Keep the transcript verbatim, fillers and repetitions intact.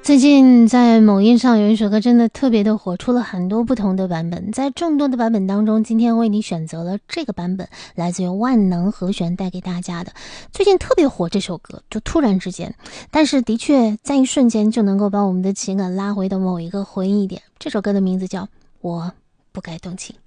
最近在某音上有一首歌真的特别的火，出了很多不同的版本。在众多的版本当中，今天为你选择了这个版本，来自于万能和弦带给大家的。最近特别火这首歌，就突然之间，但是的确在一瞬间就能够把我们的情感拉回到某一个回忆点。这首歌的名字叫《我不该动情》。